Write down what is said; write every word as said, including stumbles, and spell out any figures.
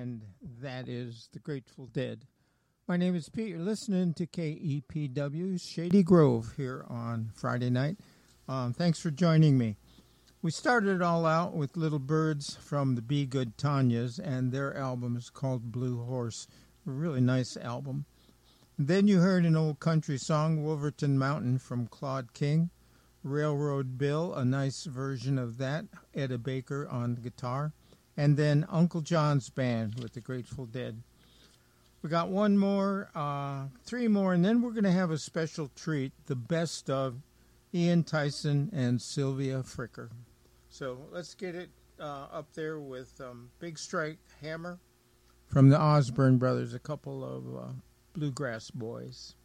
and that is the Grateful Dead. My name is Pete. You're listening to K E P W Shady Grove here on Friday night. Um, thanks for joining me. We started it all out with Little Birds from the Be Good Tanyas, and their album is called Blue Horse. A really nice album. Then you heard an old country song, Wolverton Mountain, from Claude King. Railroad Bill, a nice version of that, Etta Baker on guitar. And then Uncle John's Band with the Grateful Dead. We got one more, uh, three more, and then we're going to have a special treat, the best of Ian Tyson and Sylvia Fricker. So let's get it uh, up there with um, Big Strike Hammer from the Osborne Brothers, a couple of uh, bluegrass boys.